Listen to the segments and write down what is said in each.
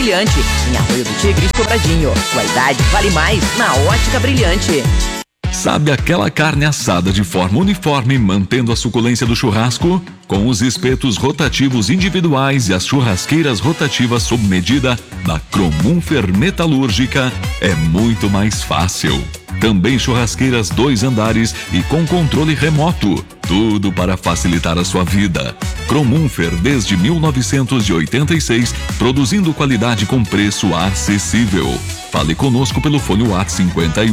Brilhante, em Arroio do Tigre e Sobradinho. Qualidade vale mais na Ótica Brilhante. Sabe aquela carne assada de forma uniforme, mantendo a suculência do churrasco? Com os espetos rotativos individuais e as churrasqueiras rotativas sob medida da Cromunfer Metalúrgica, é muito mais fácil. Também churrasqueiras 2 andares e com controle remoto. Tudo para facilitar a sua vida. Cromunfer desde 1986, produzindo qualidade com preço acessível. Fale conosco pelo fone WhatsApp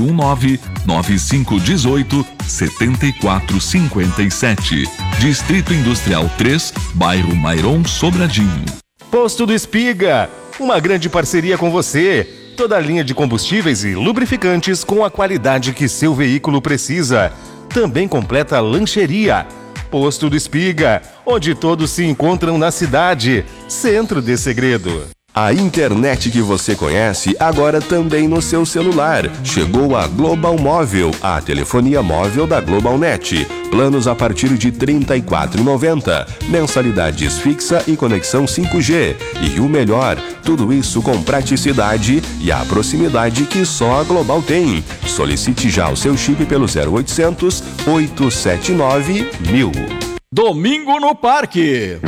519-9518-7457. Distrito Industrial 3, bairro Mairon, Sobradinho. Posto do Espiga, uma grande parceria com você. Toda a linha de combustíveis e lubrificantes com a qualidade que seu veículo precisa. Também completa lancheria. Posto do Espiga, onde todos se encontram na cidade. Centro de Segredo. A internet que você conhece agora também no seu celular. Chegou a Global Móvel, a telefonia móvel da GlobalNet. Planos a partir de R$ 34,90. Mensalidades fixa e conexão 5G. E o melhor, tudo isso com praticidade e a proximidade que só a Global tem. Solicite já o seu chip pelo 0800 879 1000. Domingo no Parque.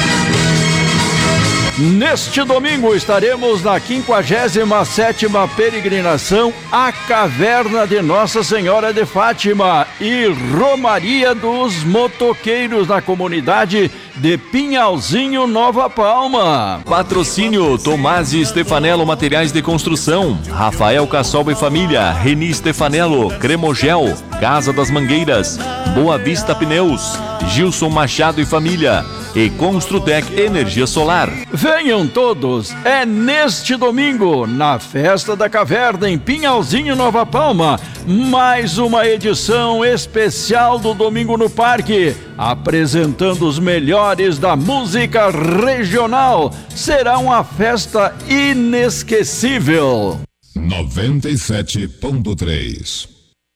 Neste domingo estaremos na 57ª peregrinação à Caverna de Nossa Senhora de Fátima e Romaria dos Motoqueiros na comunidade de Pinhalzinho, Nova Palma. Patrocínio Tomás e Stefanello Materiais de Construção, Rafael Cassol e Família, Reni Stefanello, Cremogel, Casa das Mangueiras, Boa Vista Pneus, Gilson Machado e Família e Construtec Energia Solar. Venham todos, é neste domingo, na Festa da Caverna em Pinhalzinho, Nova Palma, mais uma edição especial do Domingo no Parque, apresentando os melhores da música regional. Será uma festa inesquecível. 97.3.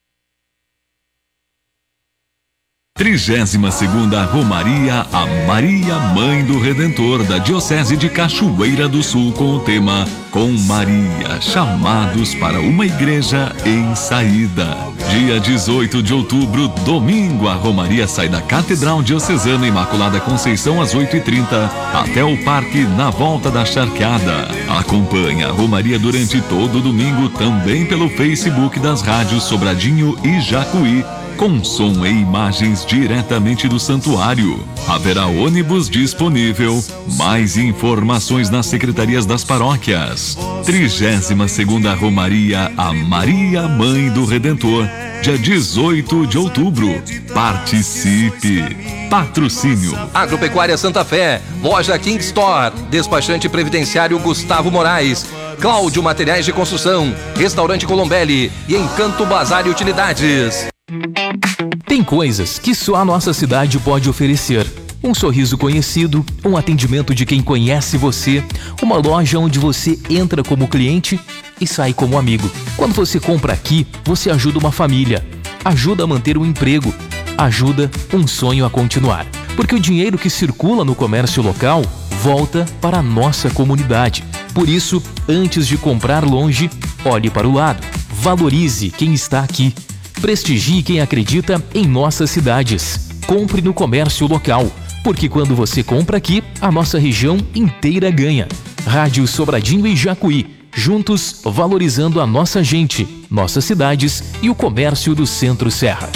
32ª Romaria a Maria Mãe do Redentor da Diocese de Cachoeira do Sul, com o tema Com Maria, chamados para uma igreja em saída. Dia 18 de outubro, domingo, a Romaria sai da Catedral Diocesana Imaculada Conceição às 8h30 até o parque na volta da Charqueada. Acompanhe a Romaria durante todo o domingo também pelo Facebook das rádios Sobradinho e Jacuí, com som e imagens diretamente do santuário. Haverá ônibus disponível. Mais informações nas secretarias das paróquias. 32ª Romaria a Maria Mãe do Redentor, dia 18 de outubro. Participe! Patrocínio Agropecuária Santa Fé, Loja King Store, Despachante Previdenciário Gustavo Moraes, Cláudio Materiais de Construção, Restaurante Colombelli e Encanto Bazar e Utilidades. Tem coisas que só a nossa cidade pode oferecer. Um sorriso conhecido, um atendimento de quem conhece você, uma loja onde você entra como cliente e sai como amigo. Quando você compra aqui, você ajuda uma família, ajuda a manter um emprego, ajuda um sonho a continuar. Porque o dinheiro que circula no comércio local volta para a nossa comunidade. Por isso, antes de comprar longe, olhe para o lado. Valorize quem está aqui. Prestigie quem acredita em nossas cidades. Compre no comércio local, porque quando você compra aqui, a nossa região inteira ganha. Rádio Sobradinho e Jacuí, juntos valorizando a nossa gente, nossas cidades e o comércio do Centro-Serra.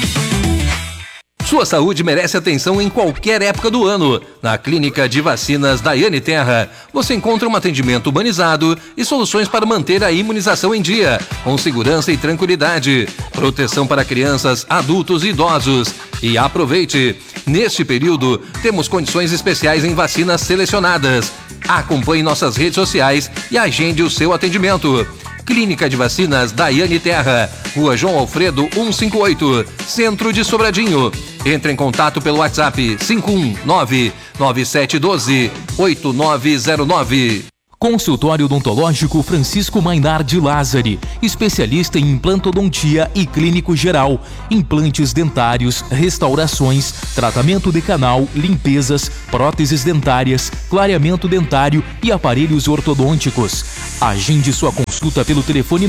Sua saúde merece atenção em qualquer época do ano. Na Clínica de Vacinas Daiane Terra, você encontra um atendimento humanizado e soluções para manter a imunização em dia, com segurança e tranquilidade. Proteção para crianças, adultos e idosos. E aproveite! Neste período, temos condições especiais em vacinas selecionadas. Acompanhe nossas redes sociais e agende o seu atendimento. Clínica de Vacinas Daiane Terra, Rua João Alfredo 158, Centro de Sobradinho. Entre em contato pelo WhatsApp 519-9712-8909. Consultório Odontológico Francisco Mainardi Lázari, especialista em implantodontia e clínico geral, implantes dentários, restaurações, tratamento de canal, limpezas, próteses dentárias, clareamento dentário e aparelhos ortodônticos. Agende sua consulta pelo telefone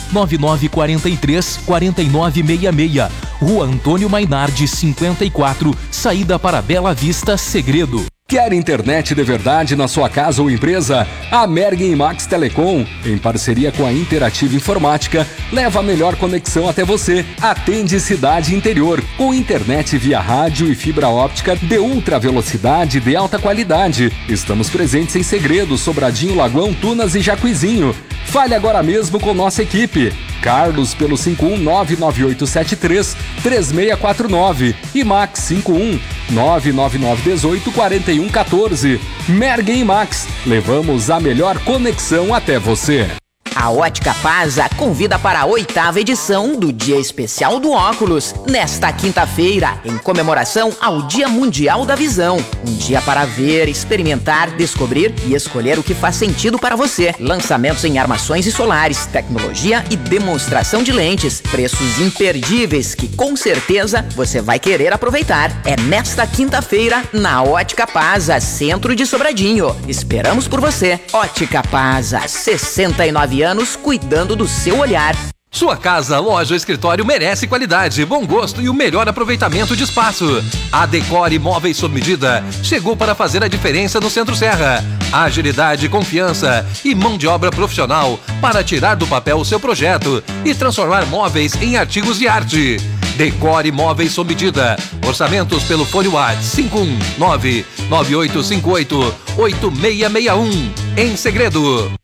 99943-4966, Rua Antônio Mainardi 54, saída para Bela Vista, Segredo. Quer internet de verdade na sua casa ou empresa? A Mergen Max Telecom, em parceria com a Interativa Informática, leva a melhor conexão até você. Atende cidade interior, com internet via rádio e fibra óptica de ultra velocidade de alta qualidade. Estamos presentes em Segredo, Sobradinho, Lagoão, Tunas e Jacuizinho. Fale agora mesmo com nossa equipe. Carlos pelo 51999833649 e Max 51999184114. Mergen Max, levamos a melhor conexão até você. A Ótica Pasa convida para a 8ª edição do Dia Especial do Óculos, nesta quinta-feira, em comemoração ao Dia Mundial da Visão. Um dia para ver, experimentar, descobrir e escolher o que faz sentido para você. Lançamentos em armações e solares, tecnologia e demonstração de lentes. Preços imperdíveis que com certeza você vai querer aproveitar. É nesta quinta-feira, na Ótica Pasa, centro de Sobradinho. Esperamos por você. Ótica Pasa, 69 anos cuidando do seu olhar. Sua casa, loja ou escritório merece qualidade, bom gosto e o melhor aproveitamento de espaço. A Decore Móveis sob medida chegou para fazer a diferença no Centro Serra. Agilidade, confiança e mão de obra profissional para tirar do papel o seu projeto e transformar móveis em artigos de arte. Decore Móveis sob medida. Orçamentos pelo fone WhatsApp 519-9858-8661. Em Segredo.